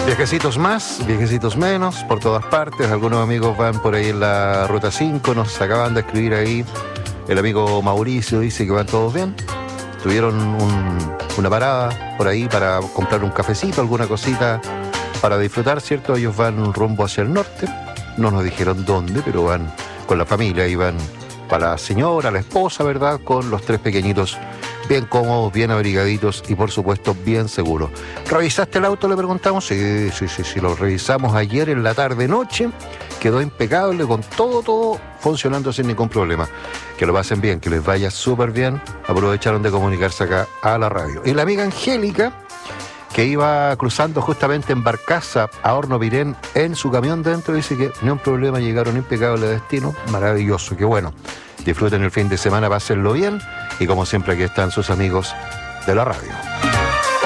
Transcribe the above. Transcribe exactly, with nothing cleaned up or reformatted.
Viajecitos más, viajecitos menos, por todas partes. Algunos amigos van por ahí en la Ruta cinco, nos acaban de escribir ahí. El amigo Mauricio dice que van todos bien. Tuvieron un, una parada por ahí para comprar un cafecito, alguna cosita para disfrutar, ¿cierto? Ellos van rumbo hacia el norte. No nos dijeron dónde, pero van con la familia y van para la señora, la esposa, ¿verdad? Con los tres pequeñitos bien cómodos, bien abrigaditos y por supuesto bien seguros. ¿Revisaste el auto?, le preguntamos. Sí, sí, sí, sí, lo revisamos ayer en la tarde-noche. Quedó impecable, con todo, todo funcionando sin ningún problema. Que lo pasen bien, que les vaya súper bien. Aprovecharon de comunicarse acá a la radio. Y la amiga Angélica, que iba cruzando justamente en Barcaza a Horno Pirén en su camión dentro, dice que no hay un problema, llegaron impecable a destino. Maravilloso, qué bueno. Disfruten el fin de semana, pásenlo bien. Y como siempre, aquí están sus amigos de la radio.